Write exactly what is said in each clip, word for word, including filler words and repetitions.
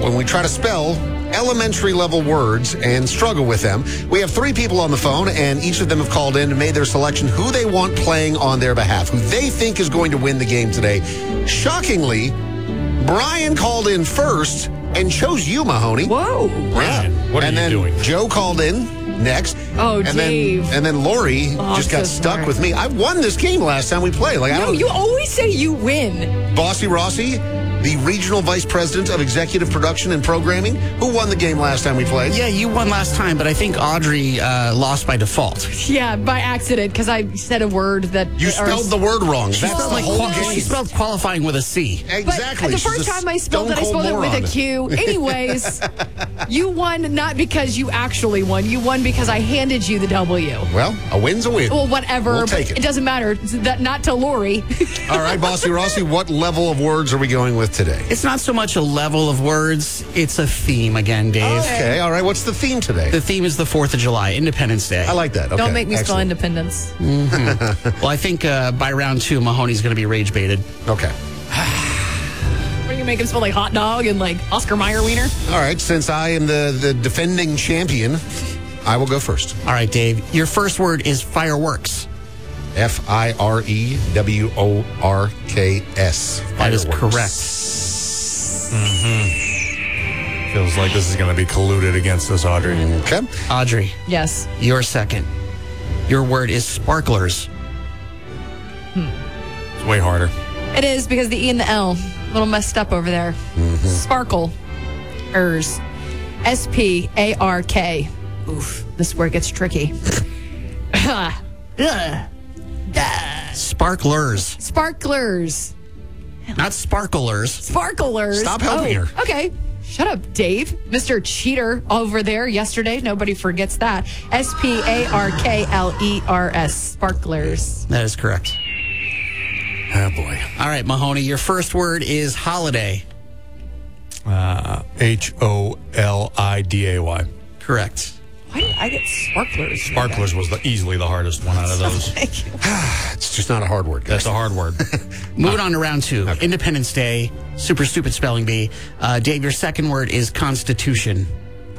when we try to spell elementary level words and struggle with them. We have three people on the phone, and each of them have called in and made their selection who they want playing on their behalf, who they think is going to win the game today. Shockingly, Brian called in first and chose you, Mahoney. Whoa. Brian, yeah. What are and you then doing? Joe called in next. Oh, and Dave. Then, and then Lori oh, just got so stuck smart. with me. I won this game last time we played. Like I No, don't. you always say you win. Bossy Rossi, the Regional Vice President of Executive Production and Programming, who won the game last time we played. Yeah, you won last time, but I think Audrey uh, lost by default. Yeah, by accident, because I said a word that... You or- spelled the word wrong. She That's spelled, the like, whole qual- game. she spelled qualifying with a C. Exactly. But the She's first a time I spelled it, I stone-cold spelled it with moron. a Q. Anyways, you won not because you actually won. You won because I handed you the W. Well, a win's a win. Well, whatever. We'll take but it. It doesn't matter. It's that not to Lori. All right, Bossy Rossi, what level of words are we going with today? It's not so much a level of words, it's a theme again, Dave. Okay, all right. What's the theme today? The theme is the fourth of July, Independence Day. I like that. Okay, Don't make me spell excellent. independence. Well, I think uh, by round two, Mahoney's going to be rage baited. Okay. What, are you make him spell like hot dog and like Oscar Mayer wiener? All right, since I am the, the defending champion, I will go first. All right, Dave. Your first word is fireworks. F I R E W O R K S. That is Fireworks. correct. Feels like this is going to be colluded against us, Audrey. Okay. Audrey, Yes. your second. Your word is sparklers. It's way harder. It is because the E and the L, a little messed up over there. Sparkle. Ers. S P A R K. Oof. This is where it gets tricky. Ugh. Sparklers, Sparklers. not sparklers. Sparklers. Stop helping oh, her. Okay. Shut up, Dave. Mister Cheater over there yesterday. Nobody forgets that. S P A R K L E R S. Sparklers. That is correct. Oh, boy. All right, Mahoney, your first word is holiday. Uh, H O L I D A Y. Correct. Why did I get sparklers? Sparklers was the, easily the hardest one out of those. It's just not a hard word, guys. That's a hard word. Moving on to round two. Independence Day. Super stupid spelling bee. Uh, Dave, your second word is constitution.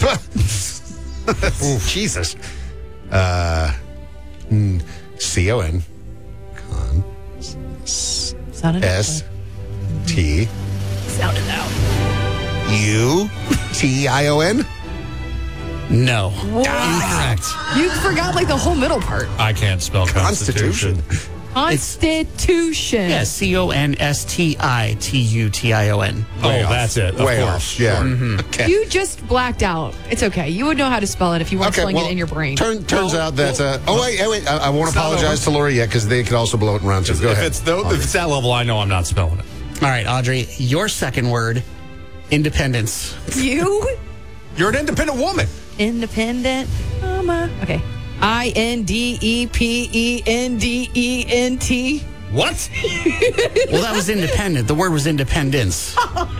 Jesus. Uh, mm, C O N. Con. Sounded S. T. Sounded out. U. T. I. O. N. No. Incorrect. You forgot like the whole middle part. I can't spell Constitution. Constitution. Constitution. Yeah, C O N S T I T U T I O N. Oh, Way off. that's it. Of Way course. off. Yeah. Okay. You just blacked out. It's okay. You would know how to spell it if you weren't Okay, spelling well, it in your brain. Turn, turns Well, out that. Uh, oh wait, oh, wait. I, I won't It's not apologize to Lori yet because they could also blow it in round two. Go if ahead. it's the, if it's that level, I know I'm not spelling it. All right, Audrey, your second word, independence. You? You're an independent woman. Independent mama. Okay. I N D E P E N D E N T. What? Well, that was independent. The word was independence.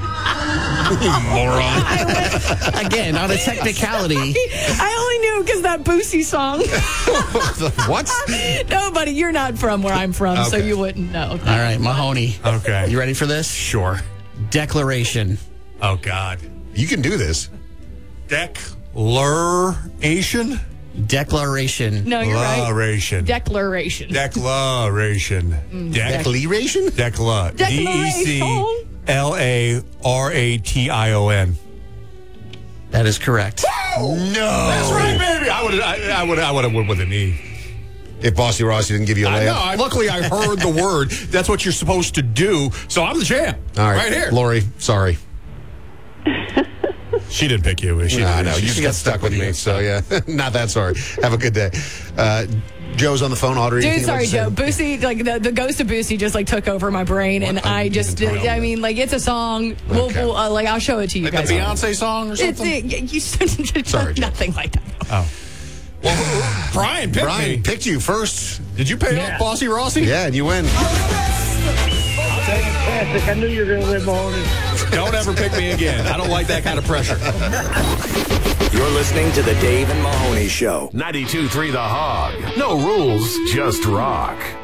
Moron. Again, on a technicality. I only knew because that Boosie song. What? No, buddy, you're not from where I'm from, so Okay. you wouldn't know. All right, Mahoney. Okay. You ready for this? Sure. Declaration. Oh, God. You can do this. Declaration? Declaration. No, you're right. Declaration. Declaration. Declaration. Dec- Declaration? Decla. D E Declaration. C L A R A T I O N. That is correct. No. That's right, baby. I would I, I would I would have went with an E. If Bossy Rossi didn't give you a I layup. know. I, luckily, I heard the word. That's what you're supposed to do. So I'm the champ. All right. Right here. Lori, sorry. She didn't pick you. She I didn't. know. She You just got stuck with me, so yeah. Not that sorry. Have a good day. Uh, Joe's on the phone. Audrey, Dude, anything sorry, you'd like Joe. to say? Boosie, like the, the ghost of Boosie just like took over my brain, and What? I I'm just, even thrilled. I mean, like it's a song. We'll, Okay. we'll uh, like I'll show it to you Like guys. the Beyonce song or It's something? it, you Sorry, Joe. nothing like that. Oh. Well, Brian picked Brian me. picked you first. Did you pay off Bossy Rossi? Yeah, and you win. Fantastic. I knew you were going to win, Mahoney. Don't ever pick me again. I don't like that kind of pressure. You're listening to the Dave and Mahoney Show. ninety-two point three The Hog. No rules, just rock.